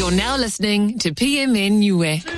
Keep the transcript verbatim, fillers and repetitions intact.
You're now listening to P M N Niue.